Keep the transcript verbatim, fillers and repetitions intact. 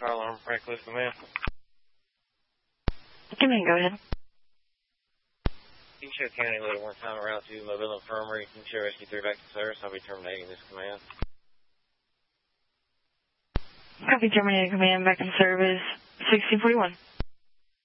Fire alarm, Franklin, command. Command, go ahead. Kingshare County, loaded one time, route to Mobile Infirmary. Kingshare Rescue three back to service. I'll be terminating this command. Copy, terminating command, back in service, sixteen forty-one.